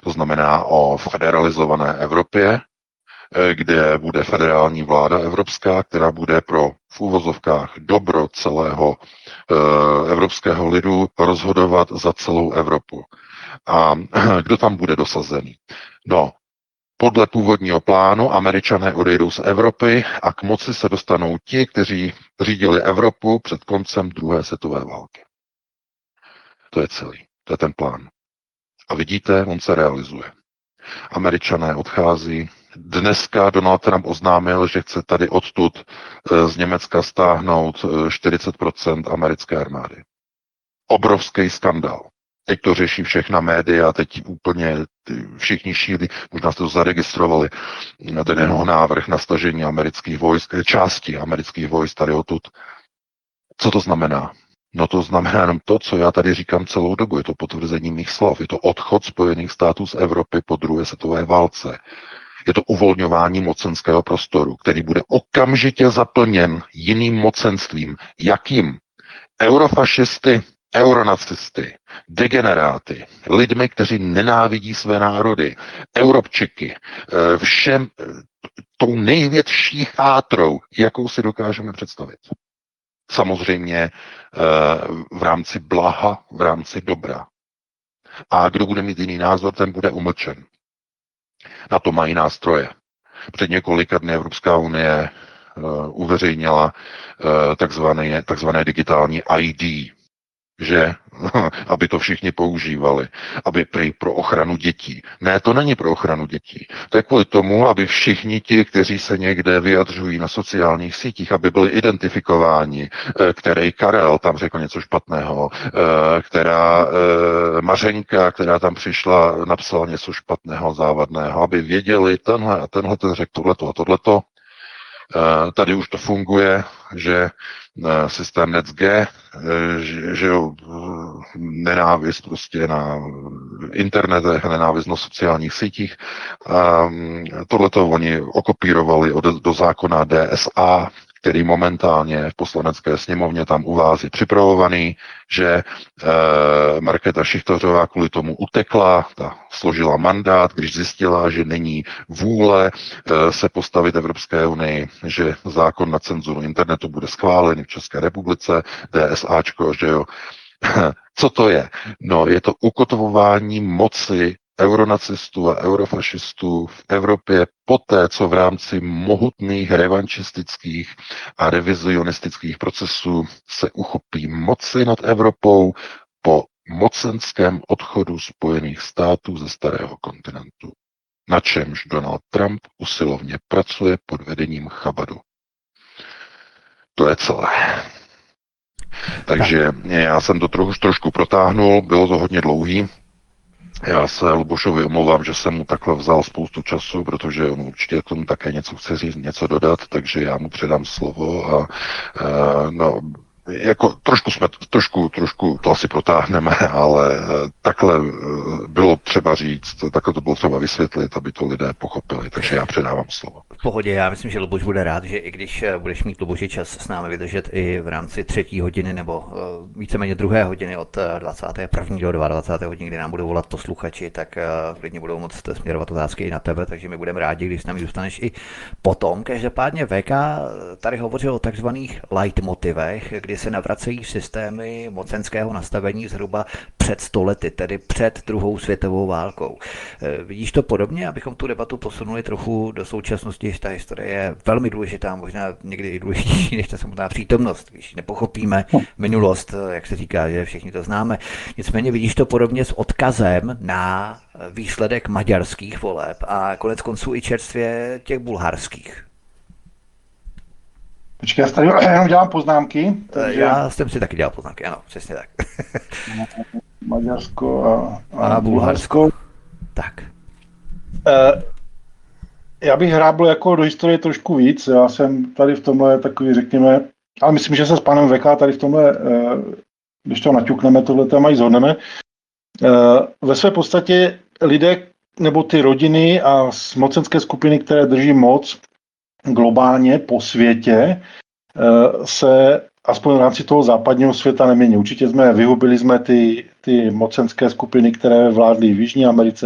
To znamená o federalizované Evropě, kde bude federální vláda evropská, která bude pro v úvozovkách dobro celého evropského lidu rozhodovat za celou Evropu. A kdo tam bude dosazený? No, podle původního plánu Američané odejdou z Evropy a k moci se dostanou ti, kteří řídili Evropu před koncem druhé světové války. To je celý. To je ten plán. A vidíte, on se realizuje. Američané odchází. Dneska Donald Trump oznámil, že chce tady odtud z Německa stáhnout 40% americké armády. Obrovský skandál. Teď to řeší všechna média, teď úplně všichni šílí, možná jste to zaregistrovali, ten jeho návrh na stažení amerických vojsk, části amerických vojsk tady odtud. Co to znamená? No to znamená jenom to, co já tady říkám celou dobu. Je to potvrzení mých slov. Je to odchod Spojených států z Evropy po druhé světové válce. Je to uvolňování mocenského prostoru, který bude okamžitě zaplněn jiným mocenstvím. Jakým? Eurofašisty, euronacisty, degeneráty, lidmi, kteří nenávidí své národy, Europčiky, všem tou největší chátrou, jakou si dokážeme představit. Samozřejmě v rámci blaha, v rámci dobra. A kdo bude mít jiný názor, ten bude umlčen. Na to mají nástroje. Před několika dny Evropská unie uveřejnila takzvané digitální ID, že aby to všichni používali, aby pro ochranu dětí. Ne, to není pro ochranu dětí. To je kvůli tomu, aby všichni ti, kteří se někde vyjadřují na sociálních sítích, aby byli identifikováni, který Karel tam řekl něco špatného, která Mařenka, která tam přišla, napsala něco špatného, závadného, aby věděli, tenhle a tenhle ten řekl tohleto a tohleto. Tady už to funguje, že systém NetzG, že nenávist prostě na internetech, nenávist na sociálních sítích. Tohleto oni okopírovali do zákona DSA, který momentálně v poslanecké sněmovně tam u vás je připravovaný, že Markéta Šichtařová kvůli tomu utekla, ta složila mandát, když zjistila, že není vůle se postavit Evropské unii, že zákon na cenzuru internetu bude schválený v České republice, DSAčko, že jo. Co to je? No, je to ukotvování moci euronacistů a eurofašistů v Evropě poté, co v rámci mohutných revanšistických a revizionistických procesů se uchopí moci nad Evropou po mocenském odchodu Spojených států ze starého kontinentu. Na čemž Donald Trump usilovně pracuje pod vedením Chabadu. To je celé. Takže já jsem to trošku protáhnul, bylo to hodně dlouhý. Já se Lubošovi omlouvám, že jsem mu takhle vzal spoustu času, protože on určitě k tomu také něco chce říct, něco dodat, takže já mu předám slovo a no, jako trošku to asi protáhneme, ale takhle bylo třeba říct, takhle to bylo třeba vysvětlit, aby to lidé pochopili, takže já předávám slovo. V pohodě, já myslím, že Luboš bude rád, že i když budeš mít, Luboši, čas s námi vydržet i v rámci 3. hodiny nebo víceméně 2. hodiny od 21. do 22. hodiny, kdy nám budou volat posluchači, tak klidně budou moct směrovat otázky i na tebe, takže my budeme rádi, když s námi zůstaneš i potom. Každopádně VK tady hovořil o takzvaných leitmotivech, kdy se navracejí systémy mocenského nastavení zhruba před 100 lety, tedy před druhou světovou válkou. Vidíš to podobně, abychom tu debatu posunuli trochu do současnosti? Ta historie je velmi důležitá, možná někdy i důležitější než ta samotná přítomnost. Když nepochopíme minulost, jak se říká, že všichni to známe. Nicméně vidíš to podobně s odkazem na výsledek maďarských voleb a konec konců i čerstvě těch bulharských. Počkej, já tady jenom dělám poznámky. Takže... Já jsem si taky dělal poznámky, ano, přesně tak. Maďarsko a Bulharsko. Tak. Já bych hrábl jako do historie trošku víc. Já jsem tady v tomhle takový, řekněme, ale myslím, že se s panem VK tady v tomhle, když to naťukneme, tohle téma i zhodneme. Ve své podstatě lidé, nebo ty rodiny a mocenské skupiny, které drží moc globálně po světě, se aspoň v rámci toho západního světa nemění. Určitě vyhubili jsme ty mocenské skupiny, které vládly v Jižní Americe,